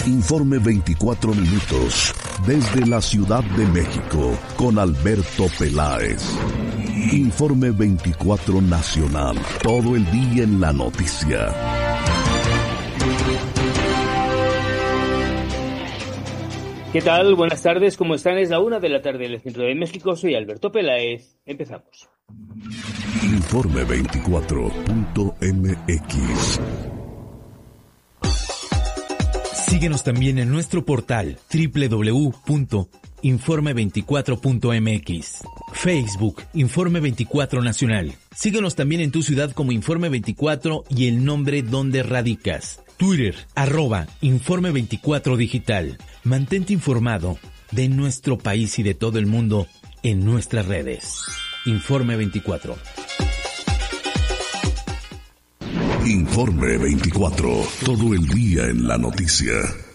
Informe 24 minutos, desde la Ciudad de México, con Alberto Peláez. Informe 24 nacional, todo el día en la noticia. ¿Qué tal? Buenas tardes, ¿cómo están? Es la 1 de la tarde en el centro de México. Soy Alberto Peláez. Empezamos. Informe 24.mx. Síguenos también en nuestro portal www.informe24.mx. Facebook, Informe 24 Nacional. Síguenos también en tu ciudad como Informe 24 y el nombre donde radicas. Twitter, @Informe 24 Digital. Mantente informado de nuestro país y de todo el mundo en nuestras redes. Informe 24. Informe 24, todo el día en la noticia.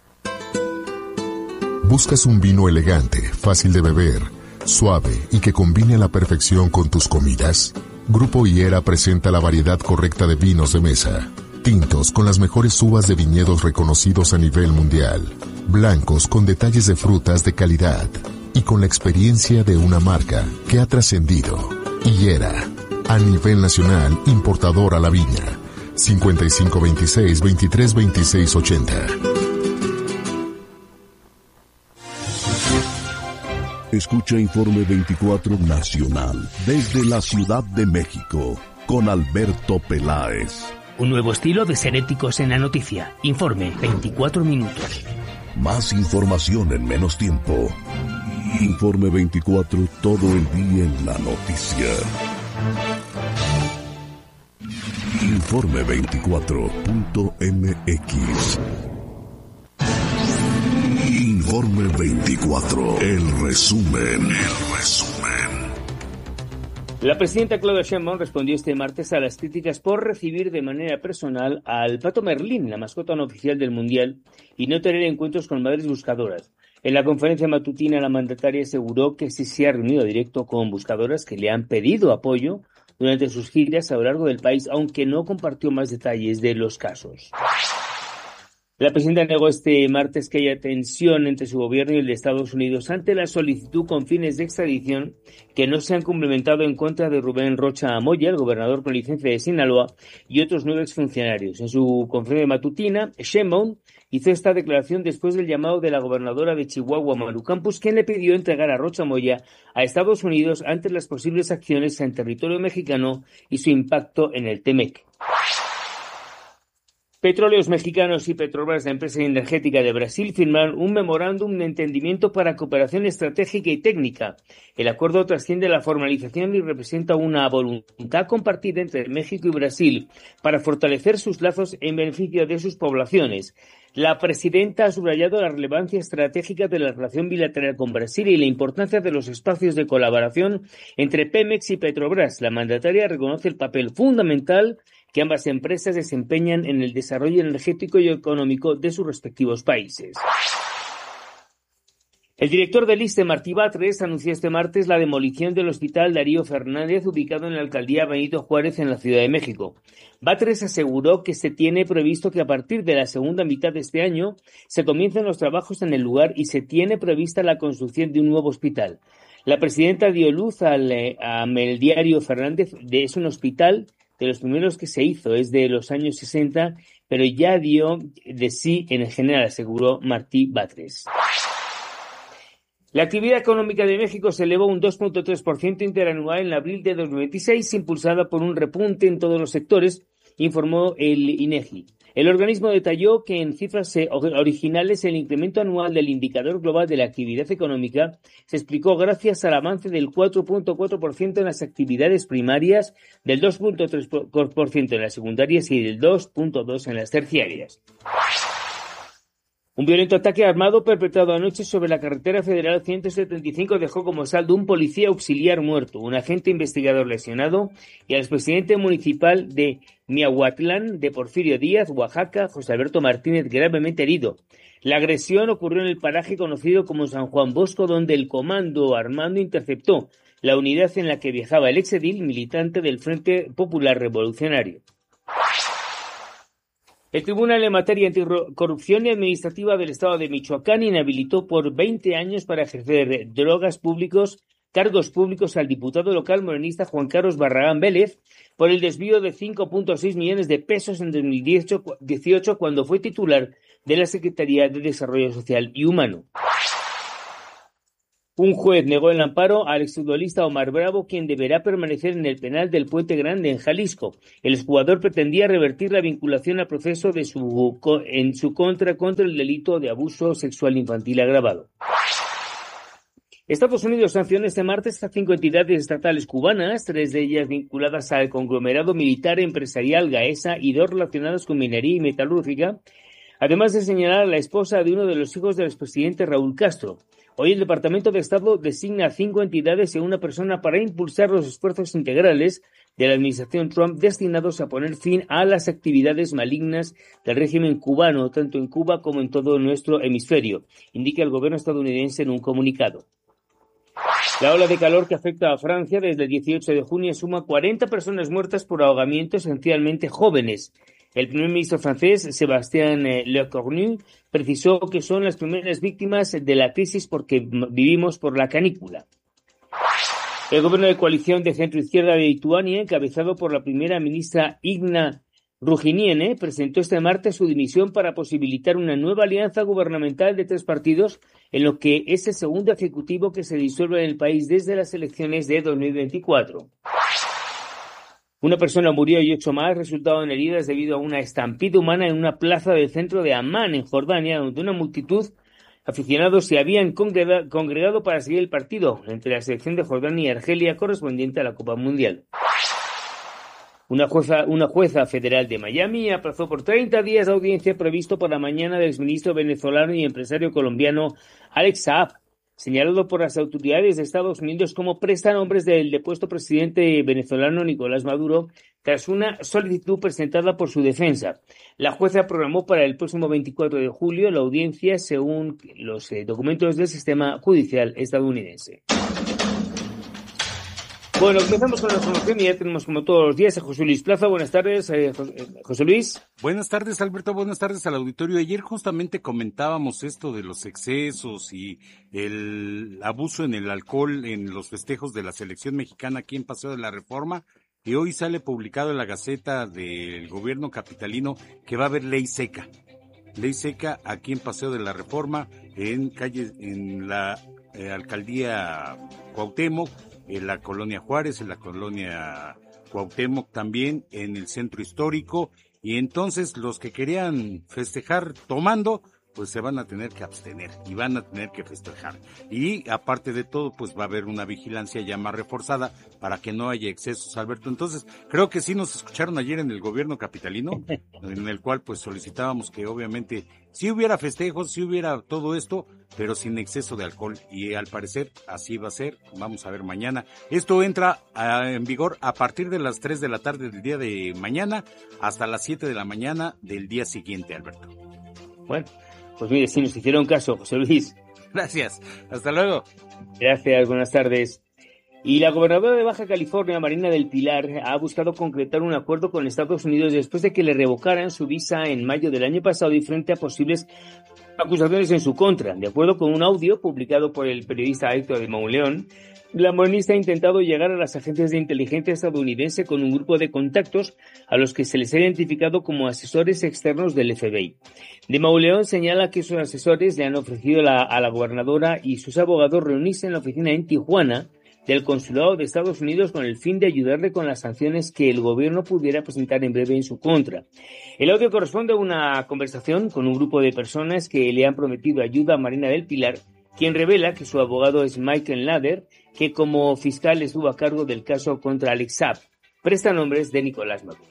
¿Buscas un vino elegante, fácil de beber, suave y que combine a la perfección con tus comidas? Grupo Higuera presenta la variedad correcta de vinos de mesa. Tintos con las mejores uvas de viñedos reconocidos a nivel mundial. Blancos con detalles de frutas de calidad. Y con la experiencia de una marca que ha trascendido. Higuera, a nivel nacional, importador a la viña. 5526-232680. Escucha Informe 24 Nacional, desde la Ciudad de México, con Alberto Peláez. Un nuevo estilo de ser éticos en la noticia. Informe 24 minutos. Más información en menos tiempo. Informe 24, todo el día en la noticia. Informe 24.mx. Informe 24, el resumen. La presidenta Claudia Sheinbaum respondió este martes a las críticas por recibir de manera personal al pato Merlín, la mascota no oficial del Mundial, y no tener encuentros con madres buscadoras. En la conferencia matutina, la mandataria aseguró que sí se ha reunido directo con buscadoras que le han pedido apoyo durante sus giras a lo largo del país, aunque no compartió más detalles de los casos. La presidenta negó este martes que haya tensión entre su gobierno y el de Estados Unidos ante la solicitud con fines de extradición que no se han cumplimentado en contra de Rubén Rocha Moya, el gobernador con licencia de Sinaloa, y otros 9 exfuncionarios. En su conferencia matutina, Sheinbaum hizo esta declaración después del llamado de la gobernadora de Chihuahua, Maru Campos, quien le pidió entregar a Rocha Moya a Estados Unidos ante las posibles acciones en territorio mexicano y su impacto en el TEMEC. Petróleos Mexicanos y Petrobras, la empresa energética de Brasil, firmaron un memorándum de entendimiento para cooperación estratégica y técnica. El acuerdo trasciende la formalización y representa una voluntad compartida entre México y Brasil para fortalecer sus lazos en beneficio de sus poblaciones. La presidenta ha subrayado la relevancia estratégica de la relación bilateral con Brasil y la importancia de los espacios de colaboración entre Pemex y Petrobras. La mandataria reconoce el papel fundamental que ambas empresas desempeñan en el desarrollo energético y económico de sus respectivos países. El director del ISSSTE, Martí Batres, anunció este martes la demolición del Hospital Darío Fernández, ubicado en la alcaldía Benito Juárez, en la Ciudad de México. Batres aseguró que se tiene previsto que a partir de la segunda mitad de este año se comiencen los trabajos en el lugar y se tiene prevista la construcción de un nuevo hospital. La presidenta dio luz al Darío Fernández, es un hospital de los primeros que se hizo, es de los años 60, pero ya dio de sí en general, aseguró Martí Batres. La actividad económica de México se elevó un 2.3% interanual en abril de 2026, impulsada por un repunte en todos los sectores, informó el INEGI. El organismo detalló que en cifras originales el incremento anual del indicador global de la actividad económica se explicó gracias al avance del 4.4% en las actividades primarias, del 2.3% en las secundarias y del 2.2% en las terciarias. Un violento ataque armado perpetrado anoche sobre la carretera federal 175 dejó como saldo un policía auxiliar muerto, un agente investigador lesionado y al expresidente municipal de Miahuatlán de Porfirio Díaz, Oaxaca, José Alberto Martínez, gravemente herido. La agresión ocurrió en el paraje conocido como San Juan Bosco, donde el comando armado interceptó la unidad en la que viajaba el exedil militante del Frente Popular Revolucionario. El Tribunal en Materia Anticorrupción y Administrativa del Estado de Michoacán inhabilitó por 20 años para ejercer cargos públicos al diputado local morenista Juan Carlos Barragán Vélez por el desvío de 5.6 millones de pesos en 2018 cuando fue titular de la Secretaría de Desarrollo Social y Humano. Un juez negó el amparo al exfutbolista Omar Bravo, quien deberá permanecer en el penal del Puente Grande, en Jalisco. El exjugador pretendía revertir la vinculación al proceso en su contra el delito de abuso sexual infantil agravado. Estados Unidos sancionó este martes a 5 entidades estatales cubanas, 3 de ellas vinculadas al conglomerado militar empresarial Gaesa y 2 relacionadas con minería y metalúrgica, además de señalar a la esposa de uno de los hijos del expresidente Raúl Castro. Hoy el Departamento de Estado designa a 5 entidades y a una persona para impulsar los esfuerzos integrales de la administración Trump destinados a poner fin a las actividades malignas del régimen cubano, tanto en Cuba como en todo nuestro hemisferio, indica el gobierno estadounidense en un comunicado. La ola de calor que afecta a Francia desde el 18 de junio suma 40 personas muertas por ahogamiento, esencialmente jóvenes. El primer ministro francés, Sébastien Lecornu, precisó que son las primeras víctimas de la crisis porque vivimos por la canícula. El gobierno de coalición de centro-izquierda de Lituania, encabezado por la primera ministra Igna Ruginiene, presentó este martes su dimisión para posibilitar una nueva alianza gubernamental de 3 partidos en lo que es el segundo ejecutivo que se disuelve en el país desde las elecciones de 2024. Una persona murió y 8 más resultaron heridas debido a una estampida humana en una plaza del centro de Amán, en Jordania, donde una multitud de aficionados se habían congregado para seguir el partido entre la selección de Jordania y Argelia correspondiente a la Copa Mundial. Una jueza federal de Miami aplazó por 30 días la audiencia previsto para mañana del exministro venezolano y empresario colombiano Alex Saab, señalado por las autoridades de Estados Unidos como prestanombres del depuesto presidente venezolano Nicolás Maduro, tras una solicitud presentada por su defensa. La jueza programó para el próximo 24 de julio la audiencia según los documentos del sistema judicial estadounidense. Bueno, empezamos con la información y ya tenemos como todos los días a José Luis Plaza. Buenas tardes, José Luis. Buenas tardes, Alberto. Buenas tardes al auditorio. Ayer justamente comentábamos esto de los excesos y el abuso en el alcohol en los festejos de la selección mexicana aquí en Paseo de la Reforma. Y hoy sale publicado en la Gaceta del gobierno capitalino que va a haber ley seca. Ley seca aquí en Paseo de la Reforma, en la alcaldía Cuauhtémoc, en la colonia Juárez, en la colonia Cuauhtémoc también, en el centro histórico, y entonces los que querían festejar tomando, pues se van a tener que abstener y van a tener que festejar. Y aparte de todo, pues va a haber una vigilancia ya más reforzada para que no haya excesos, Alberto. Entonces, creo que sí nos escucharon ayer en el gobierno capitalino, en el cual pues solicitábamos que obviamente sí hubiera festejos, sí hubiera todo esto, pero sin exceso de alcohol. Y al parecer así va a ser. Vamos a ver mañana. Esto entra en vigor a partir de las 3 de la tarde del día de mañana hasta las 7 de la mañana del día siguiente, Alberto. Bueno, pues mire, si nos hicieron caso, José Luis. Gracias. Hasta luego. Gracias, buenas tardes. Y la gobernadora de Baja California, Marina del Pilar, ha buscado concretar un acuerdo con Estados Unidos después de que le revocaran su visa en mayo del año pasado y frente a posibles acusaciones en su contra. De acuerdo con un audio publicado por el periodista Héctor de Mauleón, la morenista ha intentado llegar a las agencias de inteligencia estadounidense con un grupo de contactos a los que se les ha identificado como asesores externos del FBI. De Mauleón señala que sus asesores le han ofrecido a la gobernadora y sus abogados reunirse en la oficina en Tijuana del Consulado de Estados Unidos con el fin de ayudarle con las sanciones que el gobierno pudiera presentar en breve en su contra. El audio corresponde a una conversación con un grupo de personas que le han prometido ayuda a Marina del Pilar, quien revela que su abogado es Michael Nader, que como fiscal estuvo a cargo del caso contra Alex Saab, prestanombres de Nicolás Maduro.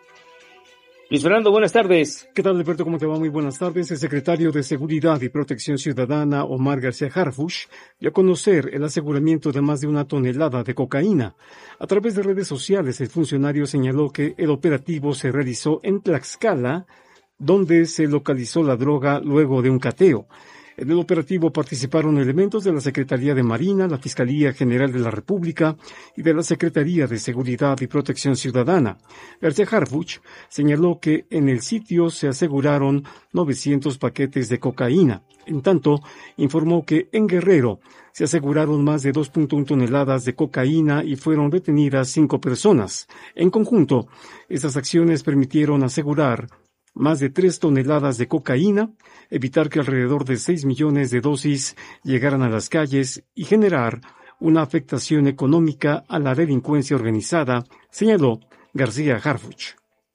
Luis Fernando, buenas tardes. ¿Qué tal, Alberto? ¿Cómo te va? Muy buenas tardes. El secretario de Seguridad y Protección Ciudadana, Omar García Harfuch, dio a conocer el aseguramiento de más de 1 tonelada de cocaína. A través de redes sociales, el funcionario señaló que el operativo se realizó en Tlaxcala, donde se localizó la droga luego de un cateo. En el operativo participaron elementos de la Secretaría de Marina, la Fiscalía General de la República y de la Secretaría de Seguridad y Protección Ciudadana. García Harfuch señaló que en el sitio se aseguraron 900 paquetes de cocaína. En tanto, informó que en Guerrero se aseguraron más de 2.1 toneladas de cocaína y fueron detenidas 5 personas. En conjunto, estas acciones permitieron asegurar más de 3 toneladas de cocaína, evitar que alrededor de 6 millones de dosis llegaran a las calles y generar una afectación económica a la delincuencia organizada, señaló García Harfuch.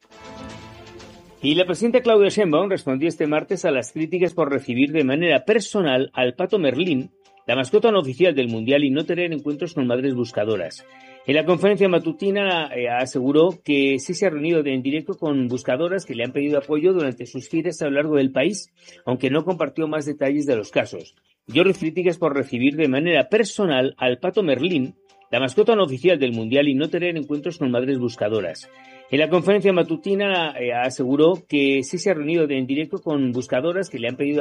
Y la presidenta Claudia Sheinbaum respondió este martes a las críticas por recibir de manera personal al Pato Merlín, la mascota no oficial del Mundial, y no tener encuentros con madres buscadoras. En la conferencia matutina aseguró que sí se ha reunido en directo con buscadoras que le han pedido apoyo durante sus giras a lo largo del país, aunque no compartió más detalles de los casos. Dio críticas por recibir de manera personal al Pato Merlín, la mascota no oficial del Mundial, y no tener encuentros con madres buscadoras. En la conferencia matutina aseguró que sí se ha reunido en directo con buscadoras que le han pedido